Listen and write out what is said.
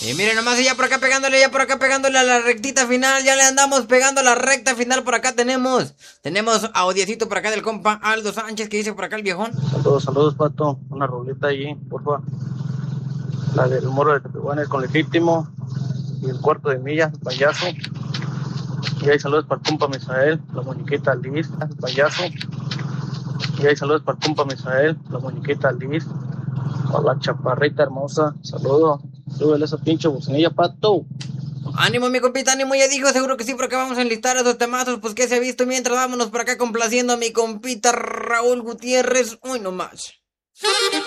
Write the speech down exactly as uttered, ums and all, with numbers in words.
Y miren nomás, ya por acá pegándole, ya por acá pegándole a la rectita final. Ya le andamos pegando a la recta final. Por acá tenemos, tenemos audiecito por acá del compa Aldo Sánchez, que dice por acá el viejón. Saludos, saludos, Pato. Una rolita ahí, porfa. La del morro de Tepehuanes con Legítimo. Y el cuarto de milla, el payaso. Y ahí saludos para el compa Misael, la muñequita Liz, el payaso. Y ahí saludos para el compa Misael, la muñequita Liz. A la chaparrita hermosa. Saludos. Súbele esa pinche bocinilla, Pato. Ánimo, mi compita, ánimo, ya dijo, seguro que sí, por acá vamos a enlistar esos temazos, pues que se ha visto mientras vámonos por acá complaciendo a mi compita Raúl Gutiérrez. Uy, no más.